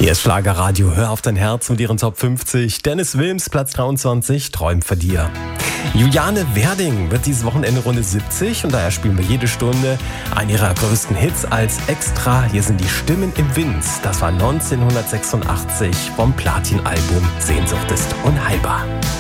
Hier ist Schlagerradio, hör auf dein Herz mit ihren Top 50. Dennis Wilms, Platz 23, Träum von dir. Juliane Werding wird dieses Wochenende Runde 70 und daher spielen wir jede Stunde einen ihrer größten Hits als Extra. Hier sind die Stimmen im Wind. Das war 1986 vom Platin-Album Sehnsucht ist unheilbar.